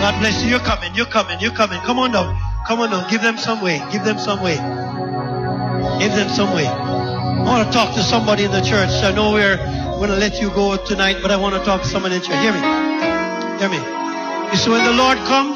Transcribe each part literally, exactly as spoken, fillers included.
God bless you. You're coming. You're coming. You're coming. Come on now. Come on now. Give them some way. Give them some way. Give them some way. I want to talk to somebody in the church. I know we're going to let you go tonight, but I want to talk to someone in the church. Hear me. Hear me. You see, when the Lord comes,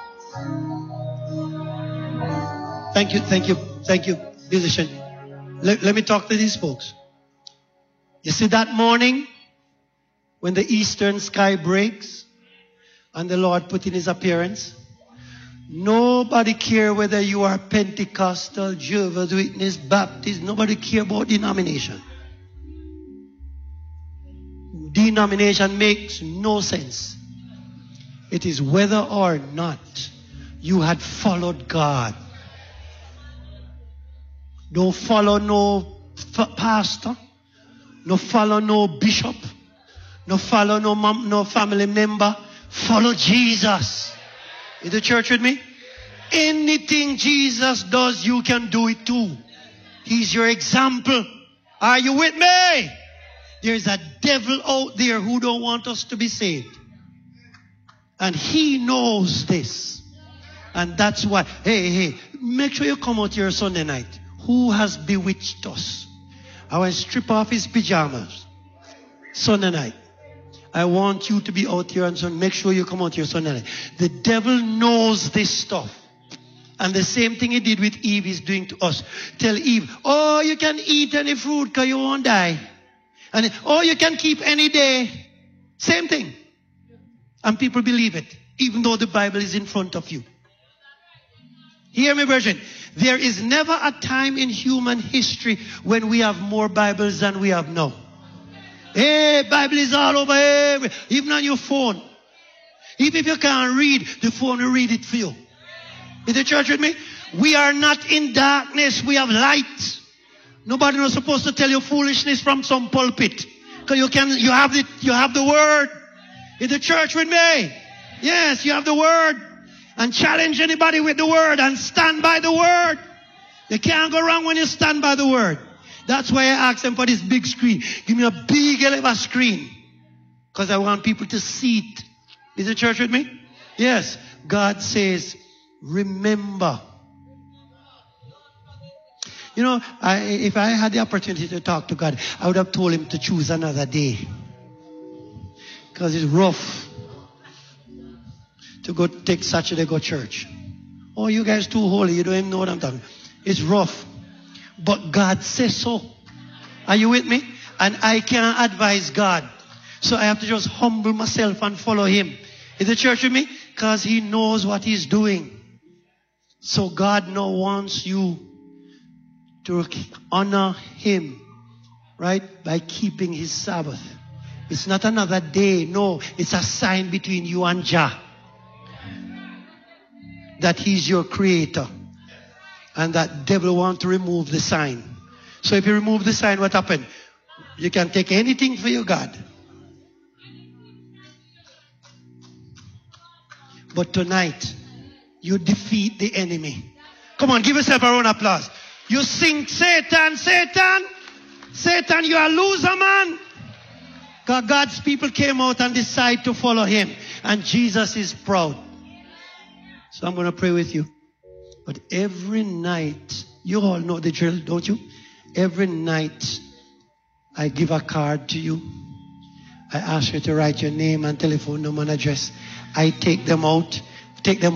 thank you, thank you, thank you, musician. Let, let me talk to these folks. You see that morning when the eastern sky breaks and the Lord put in his appearance? Nobody care whether you are Pentecostal, Jehovah's Witness, Baptist. Nobody care about denomination. Denomination makes no sense. It is whether or not you had followed God. Don't follow no pastor. No follow no bishop. No follow no mom, no family member. Follow Jesus. Is the church with me? Anything Jesus does, you can do it too. He's your example. Are you with me? There's a devil out there who don't want us to be saved. And he knows this. And that's why, hey, hey, make sure you come out here Sunday night. Who has bewitched us? I want to strip off his pajamas Sunday night. I want you to be out here and so make sure you come out here Sunday night. The devil knows this stuff. And the same thing he did with Eve, he's doing to us. Tell Eve, oh, you can eat any fruit because you won't die. And oh, you can keep any day. Same thing. And people believe it, even though the Bible is in front of you. Hear me, virgin. There is never a time in human history when we have more Bibles than we have now. Hey, Bible is all over every, even on your phone. Even if you can't read, the phone will read it for you. Is the church with me? We are not in darkness. We have light. Nobody is supposed to tell you foolishness from some pulpit. Because you can, you have it, you have the word. Is the church with me? Yes, you have the word. And challenge anybody with the word and stand by the word. You can't go wrong when you stand by the word. That's why I asked them for this big screen. Give me a big elevator screen. Because I want people to see it. Is the church with me? Yes. God says, remember. You know, I, if I had the opportunity to talk to God, I would have told him to choose another day. Because it's rough to go take Saturday, go church. Oh, you guys too holy. You don't even know what I'm talking about. It's rough. But God says so. Are you with me? And I can't advise God. So I have to just humble myself and follow him. Is the church with me? Because he knows what he's doing. So God now wants you to honor him, right? By keeping his Sabbath. It's not another day. No, it's a sign between you and Jah. That he's your creator. And that devil wants to remove the sign. So if you remove the sign, what happened? You can take anything for your God. But tonight, you defeat the enemy. Come on, give yourself a round of applause. You sing, Satan, Satan, Satan, you are a loser, man. God, God's people came out and decided to follow him. And Jesus is proud. So I'm going to pray with you. But every night, you all know the drill, don't you? Every night, I give a card to you. I ask you to write your name and telephone number and address. I take them out, take them